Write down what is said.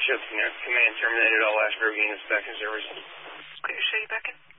Ship command terminated. All Ashboro units back in service. Okay, show you back in.